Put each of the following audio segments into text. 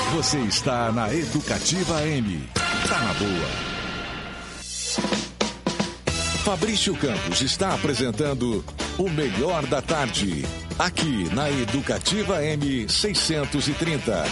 Você está na Educativa M. Tá na boa. Fabrício Campos está apresentando o Melhor da Tarde, aqui na Educativa M 630.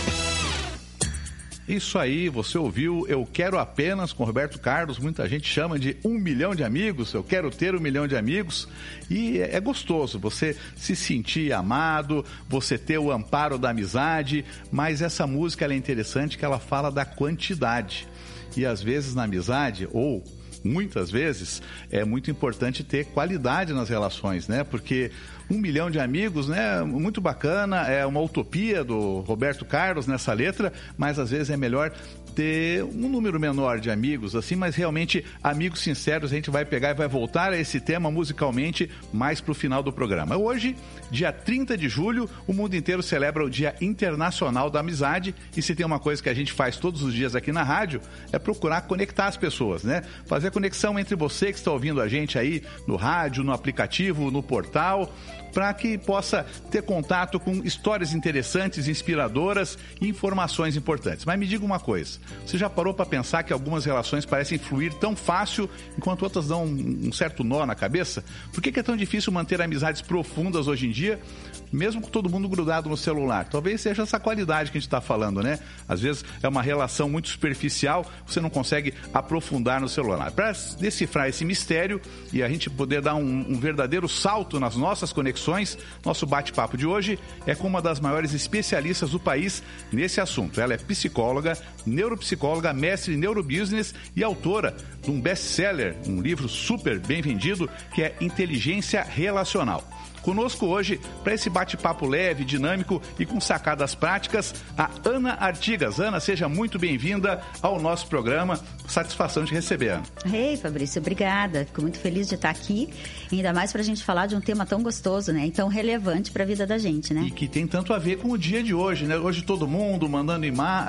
Isso aí, você ouviu Eu Quero Apenas com Roberto Carlos, muita gente chama de 1 milhão de amigos, eu quero ter 1 milhão de amigos, e é gostoso você se sentir amado, você ter o amparo da amizade, mas essa música ela é interessante que ela fala da quantidade, e às vezes na amizade, ou muitas vezes, é muito importante ter qualidade nas relações, né? Porque 1 milhão de amigos, né? Muito bacana, é uma utopia do Roberto Carlos nessa letra, mas às vezes é melhor ter um número menor de amigos, assim, mas realmente amigos sinceros. A gente vai pegar e vai voltar a esse tema musicalmente mais para o final do programa. Hoje, dia 30 de julho, o mundo inteiro celebra o Dia Internacional da Amizade, e se tem uma coisa que a gente faz todos os dias aqui na rádio, é procurar conectar as pessoas, né? Fazer a conexão entre você que está ouvindo a gente aí no rádio, no aplicativo, no portal, para que possa ter contato com histórias interessantes, inspiradoras e informações importantes. Mas me diga uma coisa, você já parou para pensar que algumas relações parecem fluir tão fácil, enquanto outras dão um certo nó na cabeça? Por que é tão difícil manter amizades profundas hoje em dia, mesmo com todo mundo grudado no celular? Talvez seja essa qualidade que a gente está falando, né? Às vezes é uma relação muito superficial, você não consegue aprofundar no celular. Para decifrar esse mistério e a gente poder dar um verdadeiro salto nas nossas conexões, nosso bate-papo de hoje é com uma das maiores especialistas do país nesse assunto. Ela é psicóloga, neuropsicóloga, mestre em neurobusiness e autora de um best-seller, um livro super bem vendido, que é Inteligência Relacional. Conosco hoje, para esse bate-papo leve, dinâmico e com sacadas práticas, a Ana Artigas. Ana, seja muito bem-vinda ao nosso programa. Satisfação de receber, Ana. Ei, Fabrício, obrigada. Fico muito feliz de estar aqui, ainda mais para a gente falar de um tema tão gostoso, né? E tão relevante para a vida da gente, né? E que tem tanto a ver com o dia de hoje, né? Hoje todo mundo mandando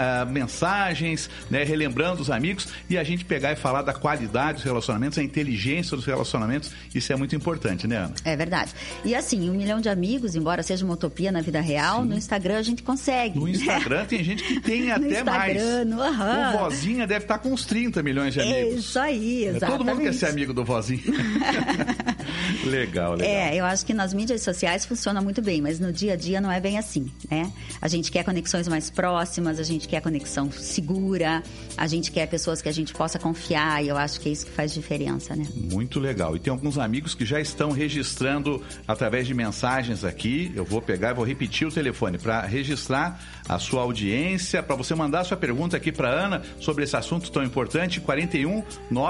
mensagens, né? Relembrando os amigos, e a gente pegar e falar da qualidade dos relacionamentos, a inteligência dos relacionamentos. Isso é muito importante, né, Ana? É verdade. E assim, 1 milhão de amigos, embora seja uma utopia na vida real, sim, no Instagram a gente consegue. No Instagram tem gente que tem até mais. O Vozinha deve estar com uns 30 milhões de amigos. É isso aí, exatamente. Todo mundo quer ser amigo do Vozinho. Legal. Eu acho que nas mídias sociais funciona muito bem, mas no dia a dia não é bem assim, né? A gente quer conexões mais próximas, a gente quer conexão segura, a gente quer pessoas que a gente possa confiar, e eu acho que é isso que faz diferença, né? Muito legal. E tem alguns amigos que já estão registrando através de mensagens aqui. Eu vou pegar e vou repetir o telefone para registrar a sua audiência, para você mandar a sua pergunta aqui para Ana sobre esse assunto tão importante. 41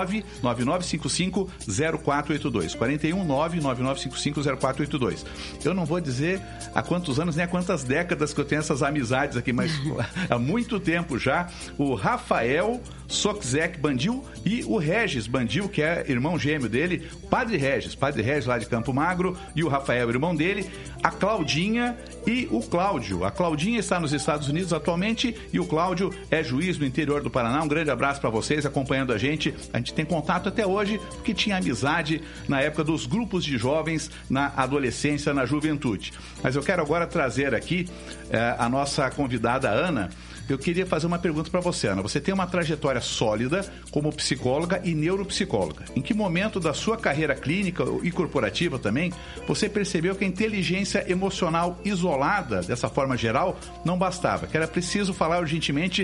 99955 0482. 41 99955 0482. Eu não vou dizer há quantos anos nem há quantas décadas que eu tenho essas amizades aqui, mas há muito tempo já. O Rafael Sokzek Bandil e o Regis Bandil, que é irmão gêmeo dele, Padre Regis lá de Campo Magro, e o Rafael, irmão dele, a Claudinha e o Cláudio. A Claudinha está nos Estados Unidos atualmente e o Cláudio é juiz no interior do Paraná. Um grande abraço para vocês acompanhando a gente. A gente tem contato até hoje porque tinha amizade na época dos grupos de jovens, na adolescência, na juventude. Mas eu quero agora trazer aqui a nossa convidada Ana. Eu queria fazer uma pergunta para você, Ana. Você tem uma trajetória sólida como psicóloga e neuropsicóloga. Em que momento da sua carreira clínica e corporativa também, você percebeu que a inteligência emocional isolada, dessa forma geral, não bastava? Que era preciso falar urgentemente